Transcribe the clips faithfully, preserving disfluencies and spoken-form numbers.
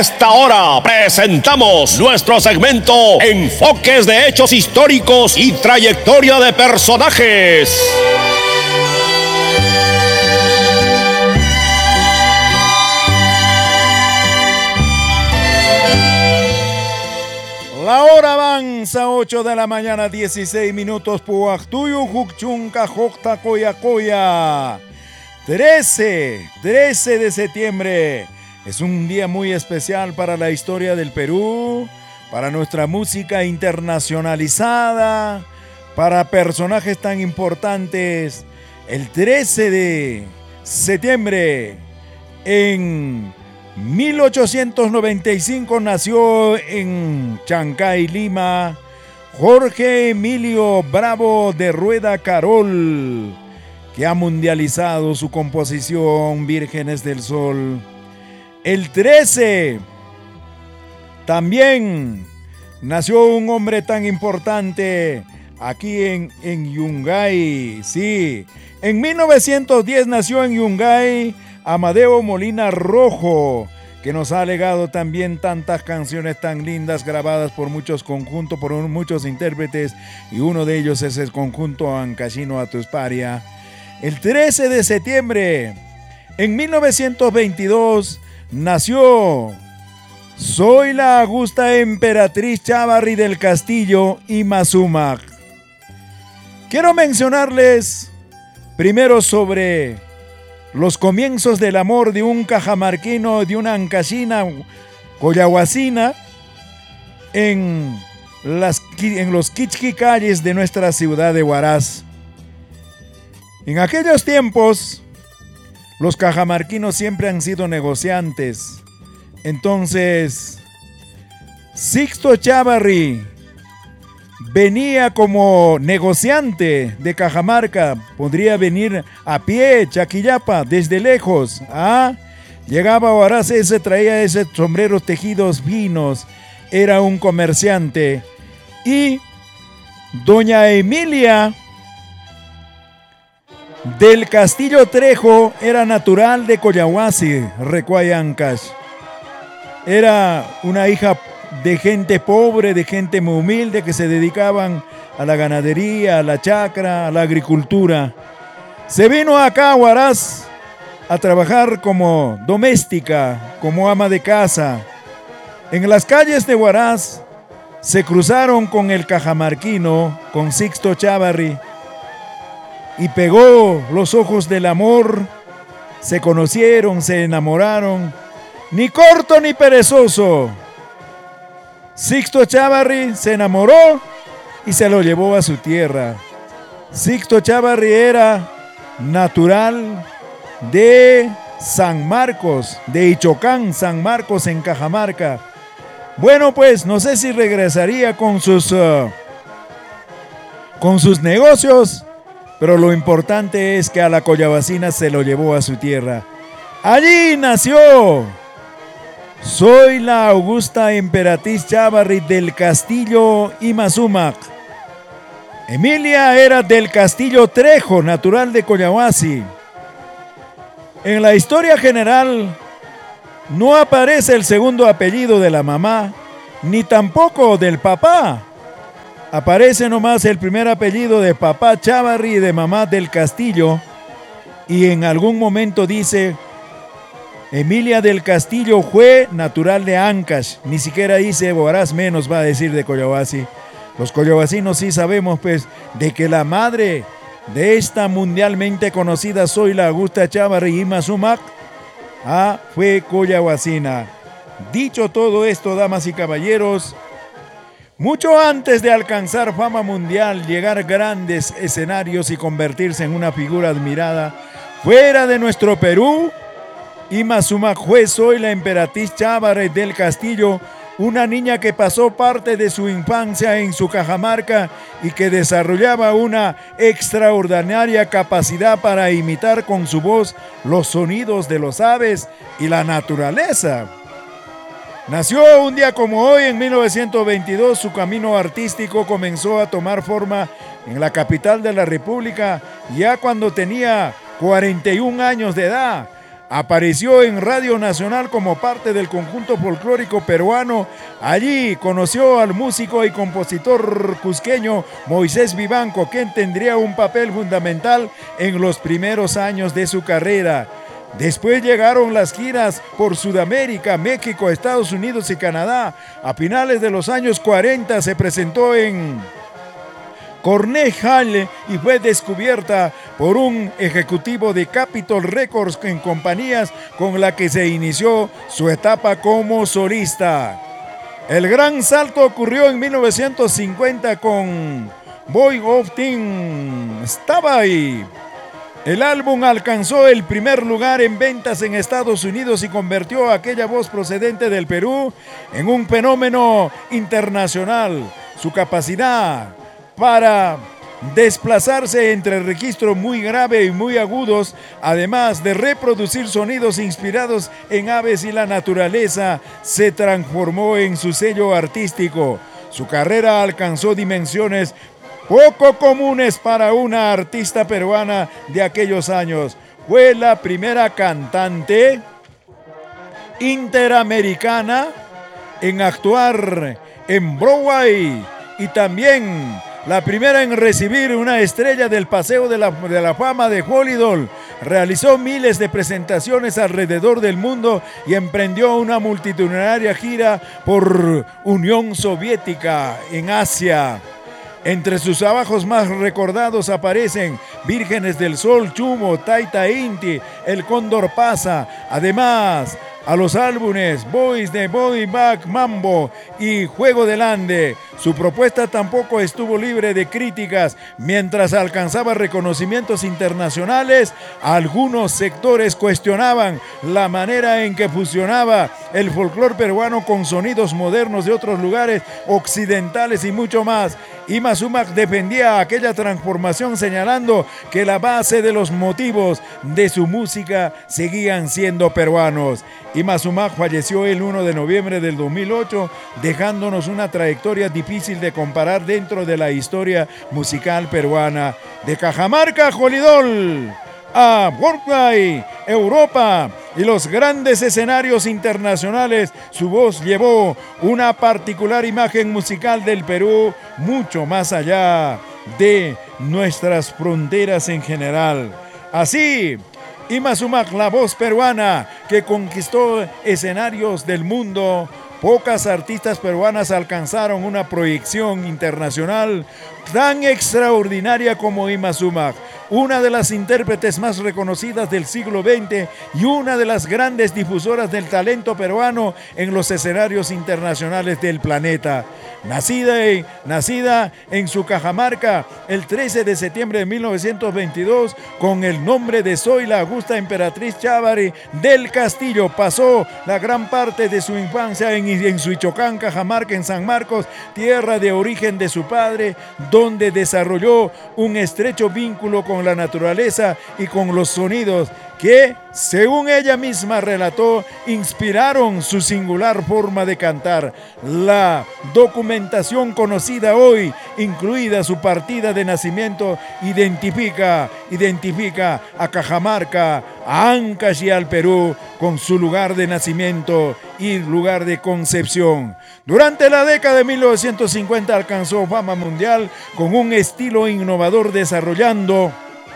esta hora presentamos nuestro segmento Enfoques de Hechos Históricos y Trayectoria de Personajes. La hora avanza, ocho de la mañana, dieciséis minutos. Puactuyu, Juchunca, Jocta, Coya, Coya. trece, trece de septiembre. Es un día muy especial para la historia del Perú, para nuestra música internacionalizada, para personajes tan importantes. El trece de septiembre, en mil ochocientos noventa y cinco, nació en Chancay, Lima, Jorge Emilio Bravo de Rueda Carol, que ha mundializado su composición Vírgenes del Sol. El trece también nació un hombre tan importante aquí en, en Yungay. Sí, en mil novecientos diez nació en Yungay Amadeo Molina Rojo, que nos ha legado también tantas canciones tan lindas grabadas por muchos conjuntos, por muchos intérpretes, y uno de ellos es el conjunto Ancashino Atusparia. El trece de septiembre, en mil novecientos veintidós, nació Soy la Augusta Emperatriz Chávarri del Castillo y Mazumac. Quiero mencionarles primero sobre los comienzos del amor de un cajamarquino, de una ancashina coyahuasina, en, las, en los quichqui calles de nuestra ciudad de Huaraz. En aquellos tiempos, los cajamarquinos siempre han sido negociantes. Entonces, Sixto Chávarri venía como negociante de Cajamarca, podría venir a pie, Chaquillapa, desde lejos. ¿ah? Llegaba a Huaraz, se traía esos sombreros tejidos finos, era un comerciante. Y doña Emilia del Castillo Trejo era natural de Coyahuasi, Recuayancas. Era una hija de gente pobre, de gente muy humilde, que se dedicaban a la ganadería, a la chacra, a la agricultura. Se vino acá a Huaraz a trabajar como doméstica, como ama de casa. En las calles de Huaraz se cruzaron con el cajamarquino, con Sixto Chávarri, y pegó los ojos del amor. Se conocieron, se enamoraron, ni corto ni perezoso. Sixto Chávarri se enamoró y se lo llevó a su tierra. Sixto Chávarri era natural de San Marcos, de Ichocán, San Marcos, en Cajamarca. Bueno, pues no sé si regresaría con sus, uh, con sus negocios, pero lo importante es que a la coyabacina se lo llevó a su tierra. Allí nació Soy la Augusta Emperatriz Chávarri del Castillo y Mazumac. Emilia era del Castillo Trejo, natural de Coyahuasi. En la historia general no aparece el segundo apellido de la mamá, ni tampoco del papá. Aparece nomás el primer apellido de papá Chávarri y de mamá del Castillo, y en algún momento dice Emilia del Castillo fue natural de Ancash. Ni siquiera dice Huaraz, menos va a decir de Coyahuasi. Los coyahuasinos sí sabemos pues de que la madre de esta mundialmente conocida Soy la Augusta Chávarri y Mazumac ah, fue coyahuasina. Dicho todo esto, damas y caballeros, mucho antes de alcanzar fama mundial, llegar a grandes escenarios y convertirse en una figura admirada fuera de nuestro Perú, y Mazumac fue Soy la Emperatriz Chávarri del Castillo, una niña que pasó parte de su infancia en su Cajamarca y que desarrollaba una extraordinaria capacidad para imitar con su voz los sonidos de los aves y la naturaleza. Nació un día como hoy, en mil novecientos veintidós. Su camino artístico comenzó a tomar forma en la capital de la República ya cuando tenía cuarenta y un años de edad. Apareció en Radio Nacional como parte del conjunto folclórico peruano. Allí conoció al músico y compositor cusqueño Moisés Vivanco, quien tendría un papel fundamental en los primeros años de su carrera. Después llegaron las giras por Sudamérica, México, Estados Unidos y Canadá. A finales de los años cuarenta se presentó en Cornet Hall y fue descubierta por un ejecutivo de Capitol Records en compañías con la que se inició su etapa como solista. El gran salto ocurrió en mil novecientos cincuenta con Boy of Tin. Estaba ahí. El álbum alcanzó el primer lugar en ventas en Estados Unidos y convirtió a aquella voz procedente del Perú en un fenómeno internacional. Su capacidad para desplazarse entre registros muy graves y muy agudos, además de reproducir sonidos inspirados en aves y la naturaleza, se transformó en su sello artístico. Su carrera alcanzó dimensiones poco comunes para una artista peruana de aquellos años. Fue la primera cantante interamericana en actuar en Broadway y también la primera en recibir una estrella del Paseo de la, de la Fama de Hollywood. Realizó miles de presentaciones alrededor del mundo y emprendió una multitudinaria gira por Unión Soviética en Asia. Entre sus trabajos más recordados aparecen Vírgenes del Sol, Chumo, Taita Inti, El Cóndor Pasa. Además, a los álbumes Boys de Body Back Mambo y Juego del Ande. Su propuesta tampoco estuvo libre de críticas. Mientras alcanzaba reconocimientos internacionales, algunos sectores cuestionaban la manera en que fusionaba el folclore peruano con sonidos modernos de otros lugares occidentales y mucho más. Ima Sumac defendía aquella transformación señalando que la base de los motivos de su música seguían siendo peruanos. Ima Sumac falleció el primero de noviembre del dos mil ocho, dejándonos una trayectoria difícil de comparar dentro de la historia musical peruana. De Cajamarca, Jolidol, a Broadway, Europa y los grandes escenarios internacionales, su voz llevó una particular imagen musical del Perú mucho más allá de nuestras fronteras en general. Así, Ima Sumac, la voz peruana que conquistó escenarios del mundo. Pocas artistas peruanas alcanzaron una proyección internacional tan extraordinaria como Ima Sumac, una de las intérpretes más reconocidas del siglo veinte y una de las grandes difusoras del talento peruano en los escenarios internacionales del planeta. Nacida, en, nacida en su Cajamarca el trece de septiembre de mil novecientos veintidós con el nombre de Zoila Augusta Emperatriz Chávarri del Castillo, pasó la gran parte de su infancia en, en Suichocán, Cajamarca, en San Marcos, tierra de origen de su padre, donde desarrolló un estrecho vínculo con la naturaleza y con los sonidos que, según ella misma relató, inspiraron su singular forma de cantar. La documentación conocida hoy, incluida su partida de nacimiento, identifica, identifica a Cajamarca, a Ancash y al Perú con su lugar de nacimiento y lugar de concepción. Durante la década de mil novecientos cincuenta alcanzó fama mundial con un estilo innovador, desarrollando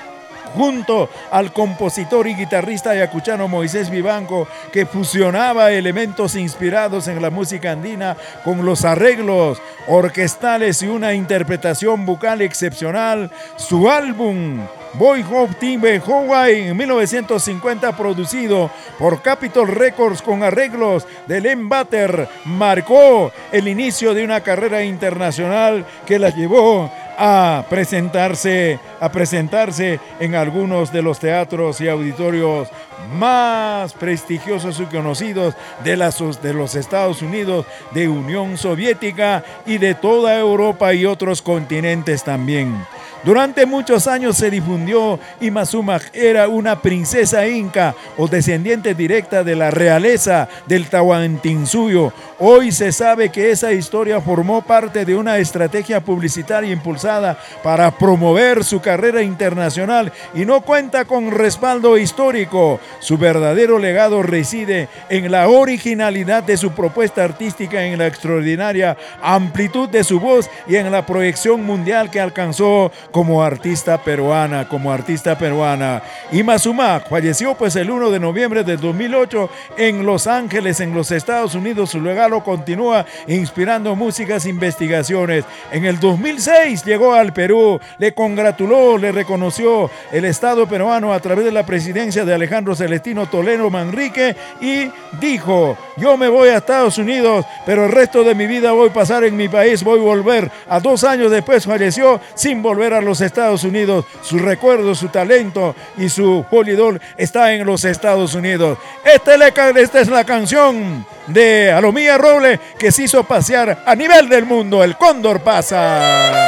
junto al compositor y guitarrista ayacuchano Moisés Vivanco, que fusionaba elementos inspirados en la música andina con los arreglos orquestales y una interpretación vocal excepcional. Su álbum Boy of Timbe Hawaii en mil novecientos cincuenta, producido por Capitol Records con arreglos de Len Butter, marcó el inicio de una carrera internacional que la llevó a presentarse, a presentarse en algunos de los teatros y auditorios más prestigiosos y conocidos de, las, de los Estados Unidos, de Unión Soviética y de toda Europa y otros continentes también. Durante muchos años se difundió Imazumaj era una princesa inca o descendiente directa de la realeza del Tahuantinsuyo. Hoy se sabe que esa historia formó parte de una estrategia publicitaria impulsada para promover su carrera internacional y no cuenta con respaldo histórico. Su verdadero legado reside en la originalidad de su propuesta artística, en la extraordinaria amplitud de su voz y en la proyección mundial que alcanzó como artista peruana, como artista peruana. Imazumaj falleció pues el primero de noviembre del dos mil ocho en Los Ángeles, en los Estados Unidos. Su legado continúa inspirando músicas e investigaciones. En el dos mil seis llegó al Perú, le congratuló, le reconoció el Estado peruano a través de la presidencia de Alejandro Celestino Toledo Manrique y dijo: yo me voy a Estados Unidos, pero el resto de mi vida voy a pasar en mi país, voy a volver. A dos años después falleció sin volver a los Estados Unidos. Su recuerdo, su talento y su polidol está en los Estados Unidos. Esta es la, esta es la canción de Alomía Roble que se hizo pasear a nivel del mundo. El cóndor pasa.